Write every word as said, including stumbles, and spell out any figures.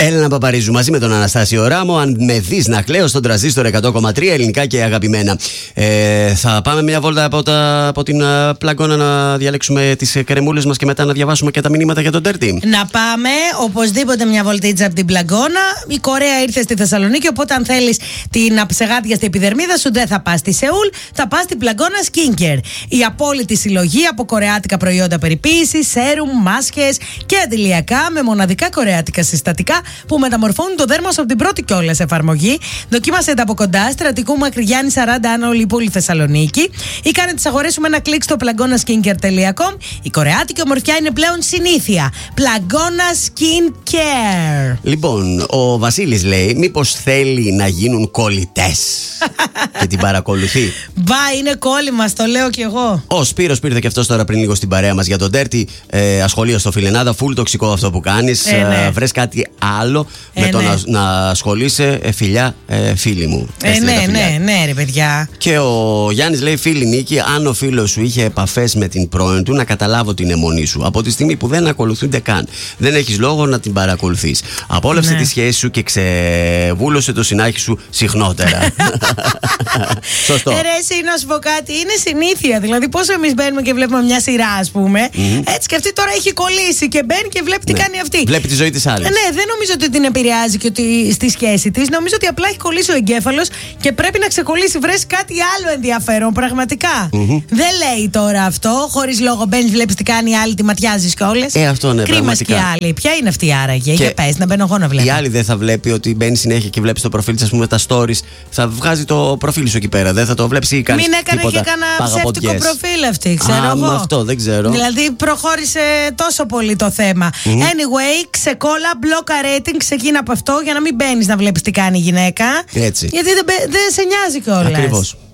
Έλενα Παπαρίζου μαζί με τον Αναστάσιο Ράμο. Αν με δεις να κλαίω στον τραζίστορ εκατό κόμμα τρία, ελληνικά και αγαπημένα. Ε, θα πάμε μια βόλτα από, τα, από την uh, πλαγκώνα να διαλέξουμε τις κρεμούλες μας και μετά να διαβάσουμε και τα μηνύματα για τον Dirty. Να πάμε οπωσδήποτε μια βολτίτσα από την πλαγκώνα. Η Κορέα ήρθε στη Θεσσαλονίκη, οπότε αν θέλεις την αψεγάτια στην επιδερμίδα σου, δεν θα πας στη Σεούλ, θα πας στην πλαγκώνα Skincare. Η απόλυτη συλλογή από κορεάτικα προϊόντα περιποίησης, σέρουμ, μάσκες και αντιλιακά με μοναδικά κορεάτικα συστατικά που μεταμορφώνουν το δέρμα σου από την πρώτη κιόλας εφαρμογή. Δοκίμασε τα από κοντά, Στρατικού Μακρυγιάννη σαράντα, αν όλη η πόλη Θεσσαλονίκη, ή κάνε τις αγορές σου με ένα κλικ στο πλαγκώνα skincare τελεία com. Η κορεάτικη ομορφιά είναι πλέον συνήθεια. Πλαγκώνα Skincare. Λοιπόν, ο Βασίλης λέει, μήπως θέλει να γίνουν κολλητές και την παρακολουθεί. Μπα, είναι κόλλη μας, το λέω κι εγώ. Ο Σπύρος πήρθε και αυτός τώρα πριν λίγο στην παρέα μας για τον Dirty. Ε, ασχολείο στο Φιλενάδα, full τοξικό αυτό που κάνεις. Ε, ναι. ε, βρες κάτι άλλο ε, με το ναι. να, να ασχολείσαι, ε, φιλιά, ε, φίλοι μου. Ε, ναι, ναι, ναι, ρε παιδιά. Και ο Γιάννης λέει, φίλη Νίκη, αν ο φίλος σου είχε επαφές με την πρώην του, να καταλάβω την αιμονή σου. Από τη στιγμή που δεν ακολουθούνται καν, δεν έχεις λόγο να την παρακολουθείς. Απόλαυσε ναι. τη σχέση σου και ξεβούλωσε το συνάχη σου συχνότερα. Σωστό. Ε, ρε, εσύ, να σου πω κάτι, είναι συνήθεια. Δηλαδή, πόσο εμείς μπαίνουμε και βλέπουμε μια σειρά, ας πούμε. Mm-hmm. Έτσι, και αυτή τώρα έχει κολλήσει και μπαίνει και βλέπει τι ναι. κάνει αυτή. Βλέπει τη ζωή της άλλης. Ε, ναι, δεν νομίζω ότι την επηρεάζει και ότι στη σχέση της. Νομίζω ότι απλά έχει κολλήσει ο εγκέφαλος και πρέπει να ξεκολλήσει. Βρες κάτι άλλο ενδιαφέρον, πραγματικά. Mm-hmm. Δεν λέει τώρα αυτό. Χωρίς λόγο μπαίνει, βλέπει τι κάνει η άλλη, τη ματιάζει κιόλας. Ε, αυτό ναι, κρίμα και η άλλη. Ποια είναι αυτή άραγε, για πες, να μπαίνω εγώ να βλέπω. Η άλλη δεν θα βλέπει ότι μπαίνει συνέχεια και βλέπει το προφίλ της, ας πούμε, τα stories. Θα βγάζει το προφίλ σου εκεί πέρα. Δεν θα το βλέπει ή κάνει. Μην έκανε και κανένα ψεύτικο προφίλ αυτή, ξέρω Α, εγώ. με αυτό δεν ξέρω. Δηλαδή προχώρησε τόσο πολύ το θέμα. Mm-hmm. Anyway, ξεκόλα, μπλόκα rating, ξεκίνα από αυτό για να μην μπαίνει να βλέπει τι κάνει η γυναίκα. Έτσι. Γιατί δεν, δεν σε νοιάζει κιόλας. Ακριβώς.